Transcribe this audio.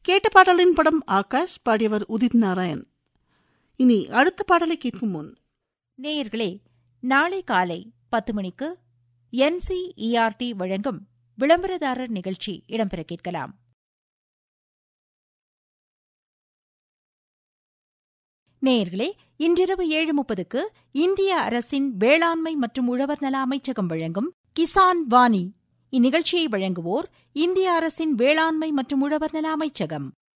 கேட்ட பாடலின் படம் ஆகாஷ், பாடியவர் உதித் நாராயண். இனி அடுத்த பாடலை கேட்கும் முன், நேயர்களே, நாளை காலை 10 மணிக்கு NCERT வழங்கும் விளம்பரதாரர் நிகழ்ச்சி இடம்பெற கேட்கலாம். நேயர்களே, இன்றிரவு 7:30க்கு இந்திய அரசின் வேளாண்மை மற்றும் உழவர் நல அமைச்சகம் வழங்கும் கிசான் வாணி. இந்நிகழ்ச்சியை வழங்குவோர் இந்திய அரசின் வேளாண்மை மற்றும் உழவர் நல அமைச்சகம்.